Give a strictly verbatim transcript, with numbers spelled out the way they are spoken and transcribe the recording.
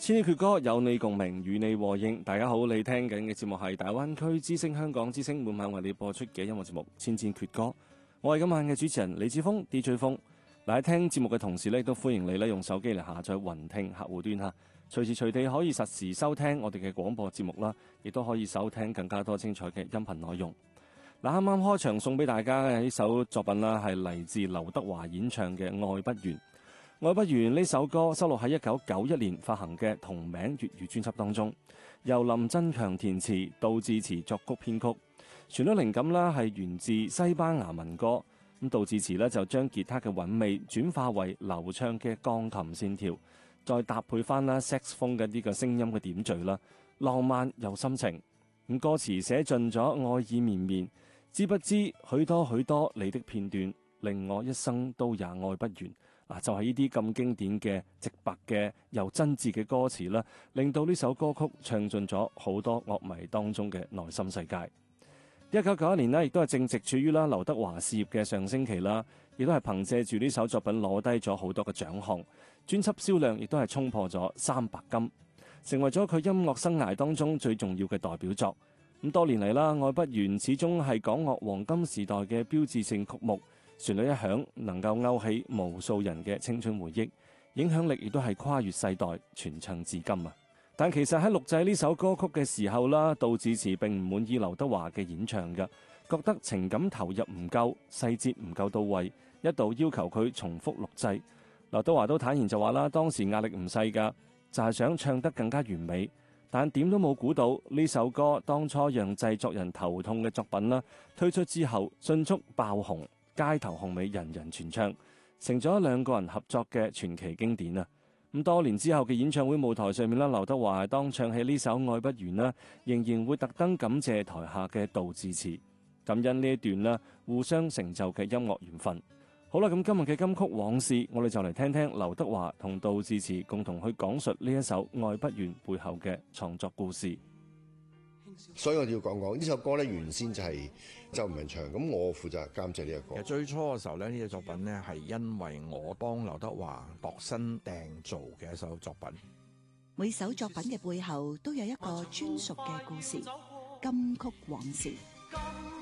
千禧闕歌有你共鳴，與你和應。大家好，你聽緊嘅節目係大灣區之聲香港之聲每晚為你播出嘅音樂節目《千千闕歌》。我係今晚嘅主持人李志峰 D J 峰。嗱，喺聽節目嘅同時咧，都歡迎你咧用手機嚟下載雲聽客戶端嚇，隨時隨地可以實時收聽我哋嘅廣播節目啦，亦都可以收聽更加多精彩嘅音頻內容。嗱，啱啱開場送俾大家嘅呢首作品啦，係嚟自劉德華演唱嘅《愛不完》。《愛不完》呢首歌收錄喺一九九一年發行嘅同名粵語專輯當中，由林振強填詞，杜自持作曲編曲。旋律靈感啦係源自西班牙民歌，咁杜自持呢就將吉他嘅韻味轉化為流暢嘅鋼琴線條，再搭配翻啦 saxophone 嘅呢個聲音嘅點綴啦，浪漫又深情。咁歌詞寫盡咗愛意綿綿，知不知許多許多你的片段，令我一生都也愛不完。嗱，就係呢啲咁經典嘅直白嘅又真摯嘅歌詞啦，令到呢首歌曲唱進咗好多樂迷當中嘅內心世界。一九九一年呢，亦都係正值處於啦劉德華事業嘅上升期啦，亦都係憑借住呢首作品攞低咗好多嘅獎項，專輯銷量亦都係衝破咗三白金，成為咗佢音樂生涯當中最重要嘅代表作。咁多年嚟啦，愛不完始終係港樂黃金時代嘅標誌性曲目。旋律一響，能夠勾起無數人嘅青春回憶，影響力亦都係跨越世代，傳唱至今啊！但其實喺錄製呢首歌曲嘅時候啦，杜自持並唔滿意劉德華嘅演唱嘅，覺得情感投入唔夠，細節唔夠到位，一度要求佢重複錄製。劉德華都坦言就話啦，當時壓力唔細噶，就係想唱得更加完美，但點都冇估到呢首歌當初讓製作人頭痛嘅作品啦，推出之後迅速爆紅。街頭巷尾人人傳唱，成咗兩個人合作嘅傳奇經典啊！咁多年之後嘅演唱會舞台上面啦，劉德華當唱起呢首《愛不完》啦，仍然會特登感謝台下嘅杜自持，感恩呢一段啦互相成就嘅音樂緣分。好啦，咁今日嘅金曲往事，我哋就嚟聽聽劉德華同杜自持共同去講述呢一首《愛不完》背後嘅創作故事。 所以我哋要講講呢首歌咧，原先就係周文唱，咁我負責監製呢個歌。 其實最初嘅時候咧，呢隻作品咧係因為我幫劉德華度身訂造嘅一首作品。 每首作品嘅背後都有一個專屬嘅故事，金曲往事。